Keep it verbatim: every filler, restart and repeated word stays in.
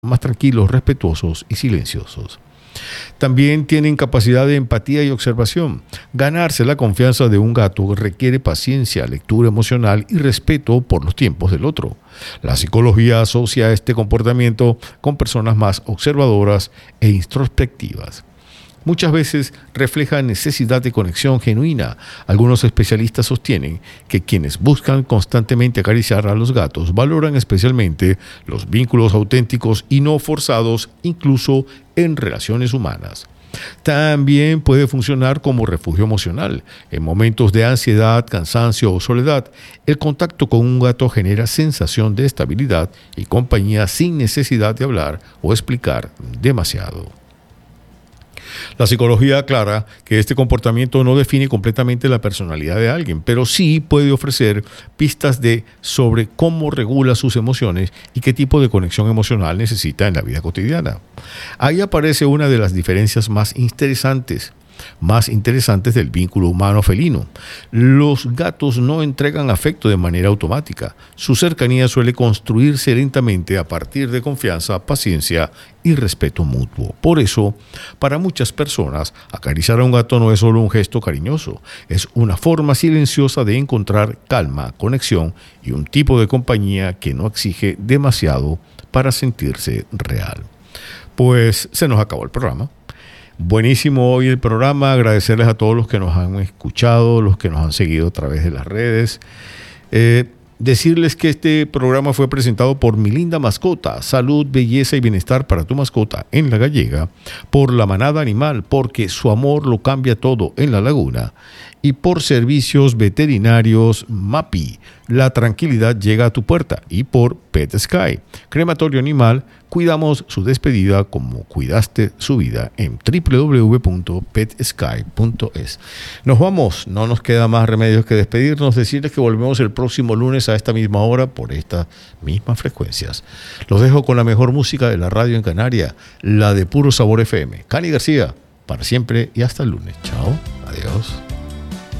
más tranquilos, respetuosos y silenciosos. También tienen capacidad de empatía y observación. Ganarse la confianza de un gato requiere paciencia, lectura emocional y respeto por los tiempos del otro. La psicología asocia este comportamiento con personas más observadoras e introspectivas. Muchas veces refleja necesidad de conexión genuina. Algunos especialistas sostienen que quienes buscan constantemente acariciar a los gatos valoran especialmente los vínculos auténticos y no forzados, incluso en relaciones humanas. También puede funcionar como refugio emocional. En momentos de ansiedad, cansancio o soledad, el contacto con un gato genera sensación de estabilidad y compañía sin necesidad de hablar o explicar demasiado. La psicología aclara que este comportamiento no define completamente la personalidad de alguien, pero sí puede ofrecer pistas de sobre cómo regula sus emociones y qué tipo de conexión emocional necesita en la vida cotidiana. Ahí aparece una de las diferencias más interesantes. más interesantes del vínculo humano-felino. Los gatos no entregan afecto de manera automática. Su cercanía suele construirse lentamente a partir de confianza, paciencia y respeto mutuo. Por eso, para muchas personas, acariciar a un gato no es solo un gesto cariñoso, es una forma silenciosa de encontrar calma, conexión y un tipo de compañía que no exige demasiado para sentirse real. Pues se nos acabó el programa. Buenísimo hoy el programa, agradecerles a todos los que nos han escuchado, los que nos han seguido a través de las redes. Eh, decirles que este programa fue presentado por Mi Linda Mascota, salud, belleza y bienestar para tu mascota en La Gallega, por La Manada Animal, porque su amor lo cambia todo en La Laguna, y por Servicios Veterinarios MAPI, la tranquilidad llega a tu puerta, y por Pet Sky, crematorio animal. Cuidamos su despedida como cuidaste su vida en doble u doble u doble u punto pet sky punto es. Nos vamos, no nos queda más remedios que despedirnos, decirles que volvemos el próximo lunes a esta misma hora por estas mismas frecuencias. Los dejo con la mejor música de la radio en Canarias, la de Puro Sabor F M. Cani García, para siempre y hasta el lunes. Chao, adiós.